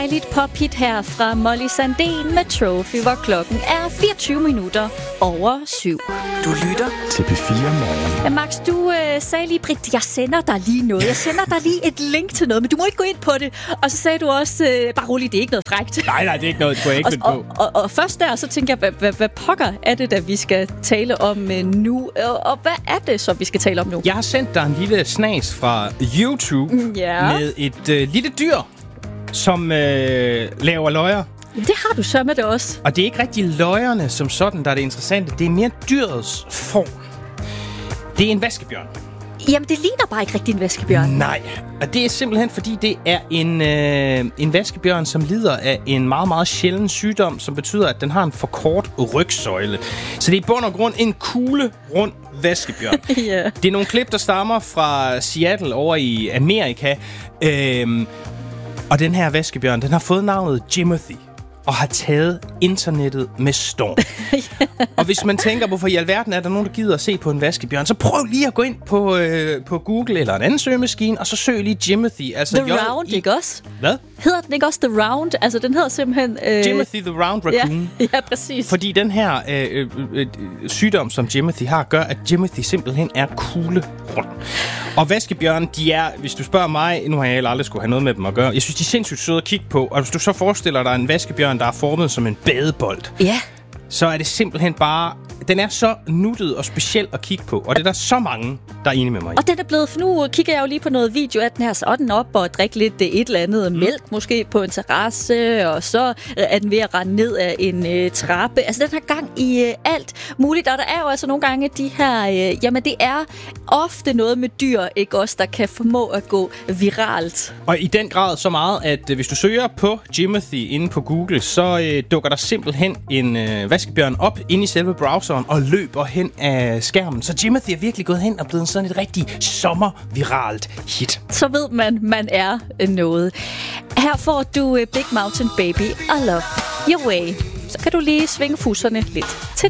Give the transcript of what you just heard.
dejligt pophit her fra Molly Sandén med Trophy, hvor klokken er 24 minutter over 7. Du lytter til P4 Morgen. Ja, Max, du sagde lige, Britt, jeg sender dig lige noget. Jeg sender dig lige et link til noget, men du må ikke gå ind på det. Og så sagde du også, bare roligt, det er ikke noget frækt. Nej, det er ikke noget, du er ikke med på. Og først der, så tænker jeg, hvad pokker er det, der vi skal tale om nu? Og hvad er det, så vi skal tale om nu? Jeg har sendt dig en lille snas fra YouTube med et lille dyr, som laver løjer. Ja, det har du så med det også. Og det er ikke rigtig løjerne som sådan, der er det interessante. Det er mere dyrets form. Det er en vaskebjørn. Jamen, det ligner bare ikke rigtig en vaskebjørn. Nej, og det er simpelthen fordi, det er en vaskebjørn, som lider af en meget, meget sjælden sygdom, som betyder, at den har en for kort rygsøjle. Så det er i bund og grund en kugle rund vaskebjørn. Yeah. Det er nogle klip, der stammer fra Seattle over i Amerika. Og den her vaskebjørn, den har fået navnet Jimothy og har taget internettet med storm. Og hvis man tænker, hvorfor i alverden er der nogen, der gider at se på en vaskebjørn, så prøv lige at gå ind på Google eller en anden søgemaskine, og så søg lige Jimothy. Altså The Round, ikke også? Hvad? Hedder den ikke også The Round? Altså, den hedder simpelthen... Jimothy the Round Raccoon. Ja, præcis. Fordi den her sygdom, som Jimothy har, gør, at Jimothy simpelthen er kuglerund. Og vaskebjørn, de er, hvis du spørger mig, nu har jeg heller aldrig skulle have noget med dem at gøre, jeg synes, de er sindssygt søde at kigge på. Og hvis du så forestiller dig en vaskebjørn, der er formet som en badebold, ja, så er det simpelthen bare... Den er så nuttet og speciel at kigge på, og det er der så mange, der er enige med mig i. Og den er blevet... For nu kigger jeg jo lige på noget video af den her, så er den op og drikke lidt et eller andet mælk, måske på en terrasse, og så er den ved at rende ned af en trappe. Altså, den har gang i alt muligt, og der er jo altså nogle gange de her... jamen, det er ofte noget med dyr, ikke også, der kan formå at gå viralt. Og i den grad så meget, at hvis du søger på Jimothy inde på Google, så dukker der simpelthen en vaskebjørn op inde i selve browseren og løber hen af skærmen. Så Jimothy er virkelig gået hen og blevet sådan et rigtig sommerviralt hit. Så ved man er noget. Her får du Big Mountain Baby, I Love Your Way. Så kan du lige svinge fusserne lidt til